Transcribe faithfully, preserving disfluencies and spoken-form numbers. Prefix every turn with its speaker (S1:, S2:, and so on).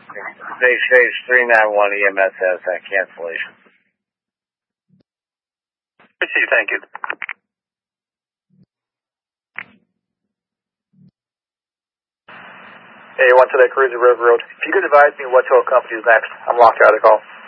S1: Stage stage three nine one E M S has that cancellation.
S2: Receive, thank you. Hey, one to that Cruiser River Road. If you could advise me what tow company is next, I'm locked out of the call.